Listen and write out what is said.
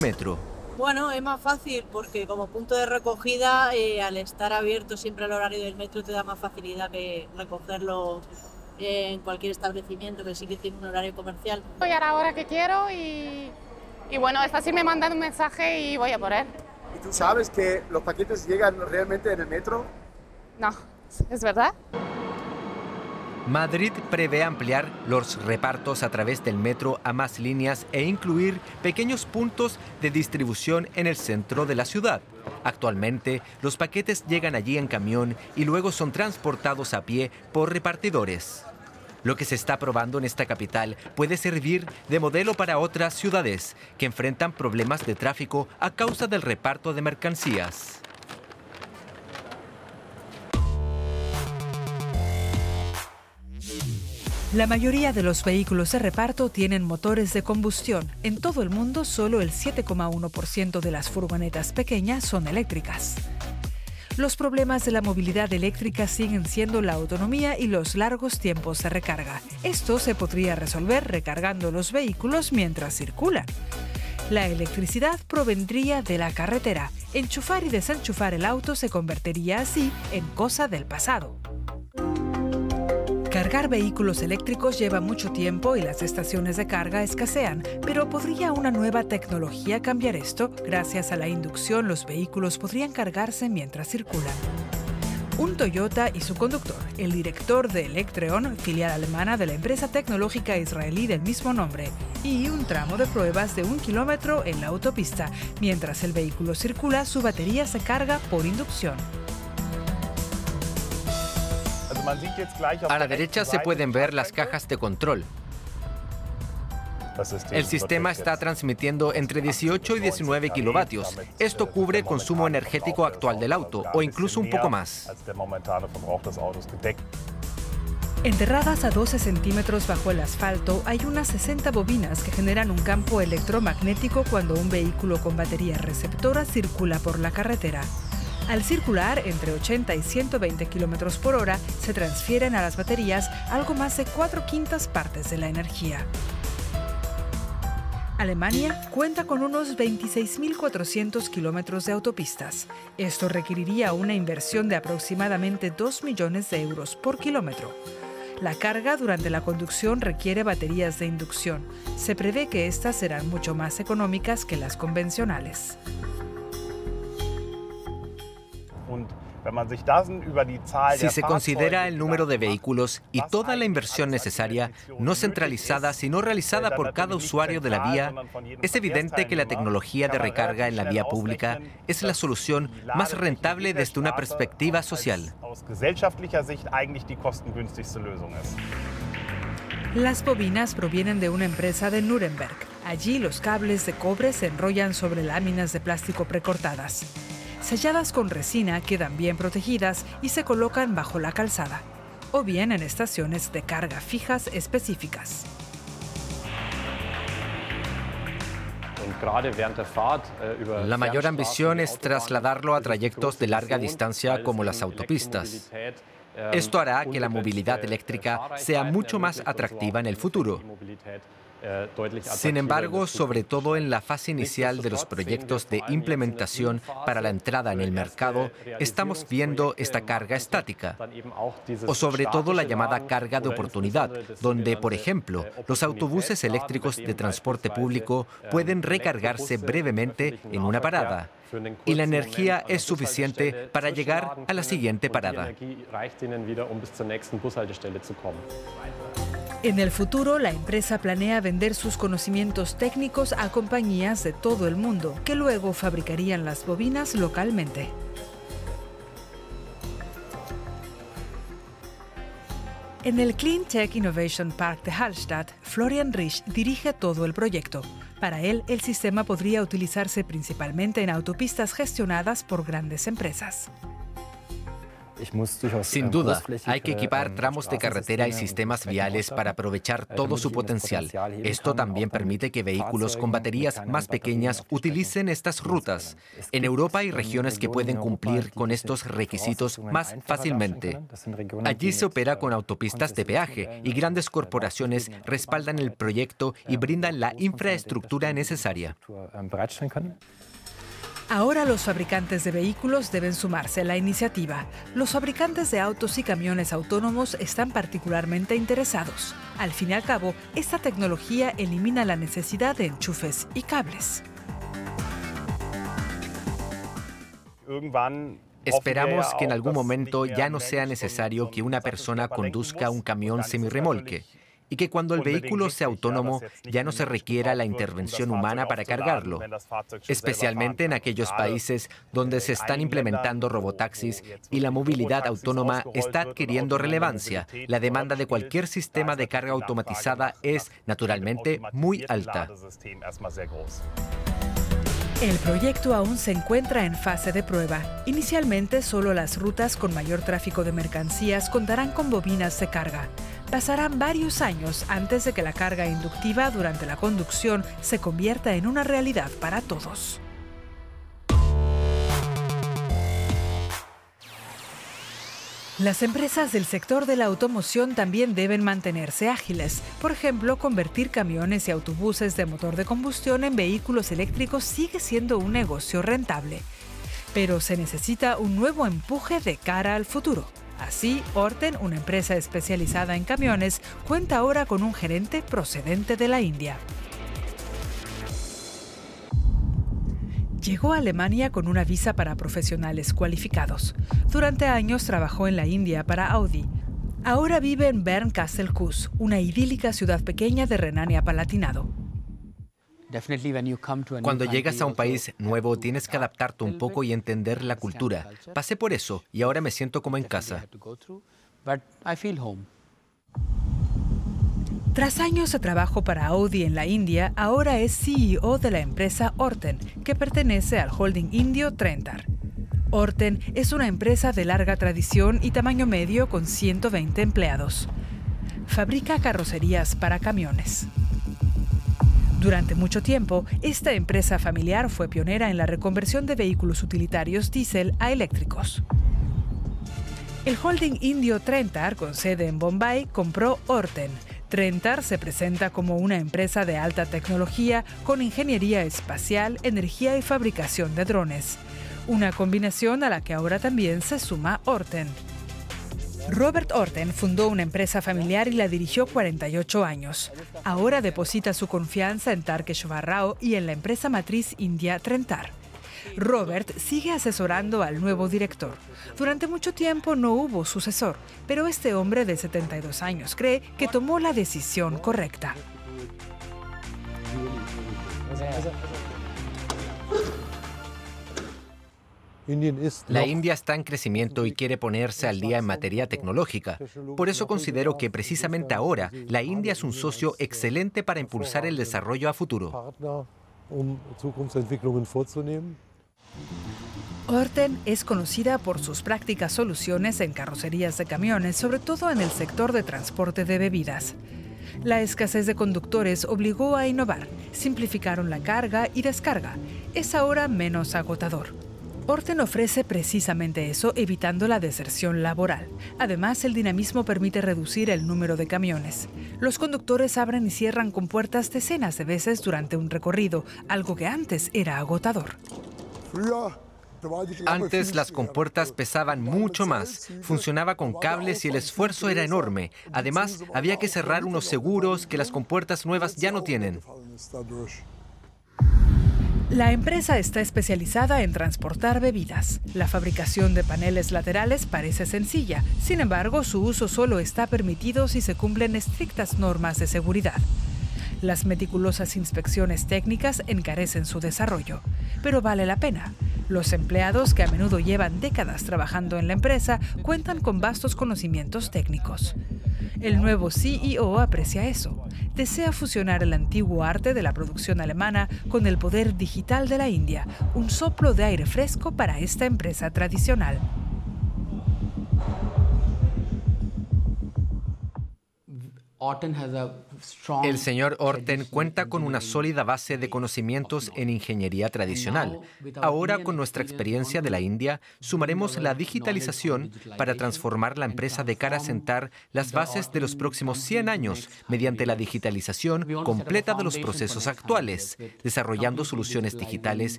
metro. Bueno, es más fácil porque como punto de recogida, al estar abierto siempre al horario del metro te da más facilidad que recogerlo en cualquier establecimiento que sí que tiene un horario comercial. Voy a la hora que quiero y bueno, esta sí me mandan un mensaje y voy a por él. ¿Y tú sabes que los paquetes llegan realmente en el metro? No, ¿es verdad? Madrid prevé ampliar los repartos a través del metro a más líneas e incluir pequeños puntos de distribución en el centro de la ciudad. Actualmente, los paquetes llegan allí en camión y luego son transportados a pie por repartidores. Lo que se está probando en esta capital puede servir de modelo para otras ciudades que enfrentan problemas de tráfico a causa del reparto de mercancías. La mayoría de los vehículos de reparto tienen motores de combustión. En todo el mundo, solo el 7,1% de las furgonetas pequeñas son eléctricas. Los problemas de la movilidad eléctrica siguen siendo la autonomía y los largos tiempos de recarga. Esto se podría resolver recargando los vehículos mientras circulan. La electricidad provendría de la carretera. Enchufar y desenchufar el auto se convertiría así en cosa del pasado. Cargar vehículos eléctricos lleva mucho tiempo y las estaciones de carga escasean, pero ¿podría una nueva tecnología cambiar esto? Gracias a la inducción, los vehículos podrían cargarse mientras circulan. Un Toyota y su conductor, el director de Electreon, filial alemana de la empresa tecnológica israelí del mismo nombre, y un tramo de pruebas de 1 kilómetro en la autopista. Mientras el vehículo circula, su batería se carga por inducción. A la derecha se pueden ver las cajas de control. El sistema está transmitiendo entre 18 y 19 kilovatios. Esto cubre el consumo energético actual del auto, o incluso un poco más. Enterradas a 12 centímetros bajo el asfalto, hay unas 60 bobinas que generan un campo electromagnético cuando un vehículo con batería receptora circula por la carretera. Al circular entre 80 y 120 kilómetros por hora, se transfieren a las baterías algo más de 4/5 partes de la energía. Alemania cuenta con unos 26.400 kilómetros de autopistas. Esto requeriría una inversión de aproximadamente 2 millones de euros por kilómetro. La carga durante la conducción requiere baterías de inducción. Se prevé que estas serán mucho más económicas que las convencionales. Si se considera el número de vehículos y toda la inversión necesaria, no centralizada sino realizada por cada usuario de la vía, es evidente que la tecnología de recarga en la vía pública es la solución más rentable desde una perspectiva social. Las bobinas provienen de una empresa de Nuremberg. Allí los cables de cobre se enrollan sobre láminas de plástico precortadas. Selladas con resina, quedan bien protegidas y se colocan bajo la calzada, o bien en estaciones de carga fijas específicas. La mayor ambición es trasladarlo a trayectos de larga distancia como las autopistas. Esto hará que la movilidad eléctrica sea mucho más atractiva en el futuro. Sin embargo, sobre todo en la fase inicial de los proyectos de implementación para la entrada en el mercado, estamos viendo esta carga estática, o sobre todo la llamada carga de oportunidad, donde, por ejemplo, los autobuses eléctricos de transporte público pueden recargarse brevemente en una parada, y la energía es suficiente para llegar a la siguiente parada. En el futuro, la empresa planea vender sus conocimientos técnicos a compañías de todo el mundo, que luego fabricarían las bobinas localmente. En el Clean Tech Innovation Park de Hallstatt, Florian Riesch dirige todo el proyecto. Para él, el sistema podría utilizarse principalmente en autopistas gestionadas por grandes empresas. Sin duda, hay que equipar tramos de carretera y sistemas viales para aprovechar todo su potencial. Esto también permite que vehículos con baterías más pequeñas utilicen estas rutas. En Europa hay regiones que pueden cumplir con estos requisitos más fácilmente. Allí se opera con autopistas de peaje y grandes corporaciones respaldan el proyecto y brindan la infraestructura necesaria. Ahora los fabricantes de vehículos deben sumarse a la iniciativa. Los fabricantes de autos y camiones autónomos están particularmente interesados. Al fin y al cabo, esta tecnología elimina la necesidad de enchufes y cables. Esperamos que en algún momento ya no sea necesario que una persona conduzca un camión semirremolque y que cuando el vehículo sea autónomo ya no se requiera la intervención humana para cargarlo, especialmente en aquellos países donde se están implementando robotaxis y la movilidad autónoma está adquiriendo relevancia. La demanda de cualquier sistema de carga automatizada es, naturalmente, muy alta. El proyecto aún se encuentra en fase de prueba. Inicialmente, solo las rutas con mayor tráfico de mercancías contarán con bobinas de carga. Pasarán varios años antes de que la carga inductiva durante la conducción se convierta en una realidad para todos. Las empresas del sector de la automoción también deben mantenerse ágiles. Por ejemplo, convertir camiones y autobuses de motor de combustión en vehículos eléctricos sigue siendo un negocio rentable. Pero se necesita un nuevo empuje de cara al futuro. Así, Orten, una empresa especializada en camiones, cuenta ahora con un gerente procedente de la India. Llegó a Alemania con una visa para profesionales cualificados. Durante años trabajó en la India para Audi. Ahora vive en Bern-Kassel-Kues, una idílica ciudad pequeña de Renania-Palatinado. Cuando llegas a un país nuevo, tienes que adaptarte un poco y entender la cultura. Pasé por eso y ahora me siento como en casa. Tras años de trabajo para Audi en la India, ahora es CEO de la empresa Orten, que pertenece al holding indio Trentar. Orten es una empresa de larga tradición y tamaño medio con 120 empleados. Fabrica carrocerías para camiones. Durante mucho tiempo, esta empresa familiar fue pionera en la reconversión de vehículos utilitarios diésel a eléctricos. El holding indio Trentar, con sede en Bombay, compró Orten. Trentar se presenta como una empresa de alta tecnología con ingeniería espacial, energía y fabricación de drones. Una combinación a la que ahora también se suma Orten. Robert Orten fundó una empresa familiar y la dirigió 48 años. Ahora deposita su confianza en Tarkeshwar Rao y en la empresa matriz india Trentar. Robert sigue asesorando al nuevo director. Durante mucho tiempo no hubo sucesor, pero este hombre de 72 años cree que tomó la decisión correcta. La India está en crecimiento y quiere ponerse al día en materia tecnológica. Por eso considero que precisamente ahora la India es un socio excelente para impulsar el desarrollo a futuro. Orten es conocida por sus prácticas soluciones en carrocerías de camiones, sobre todo en el sector de transporte de bebidas. La escasez de conductores obligó a innovar, simplificaron la carga y descarga. Es ahora menos agotador. Orten ofrece precisamente eso, evitando la deserción laboral. Además, el dinamismo permite reducir el número de camiones. Los conductores abren y cierran compuertas decenas de veces durante un recorrido, algo que antes era agotador. Antes las compuertas pesaban mucho más, funcionaba con cables y el esfuerzo era enorme. Además, había que cerrar unos seguros que las compuertas nuevas ya no tienen. La empresa está especializada en transportar bebidas. La fabricación de paneles laterales parece sencilla. Sin embargo, su uso solo está permitido si se cumplen estrictas normas de seguridad. Las meticulosas inspecciones técnicas encarecen su desarrollo, pero vale la pena. Los empleados, que a menudo llevan décadas trabajando en la empresa, cuentan con vastos conocimientos técnicos. El nuevo CEO aprecia eso. Desea fusionar el antiguo arte de la producción alemana con el poder digital de la India, un soplo de aire fresco para esta empresa tradicional. El señor Orten cuenta con una sólida base de conocimientos en ingeniería tradicional. Ahora, con nuestra experiencia de la India, sumaremos la digitalización para transformar la empresa de cara a sentar las bases de los próximos 100 años mediante la digitalización completa de los procesos actuales, desarrollando soluciones digitales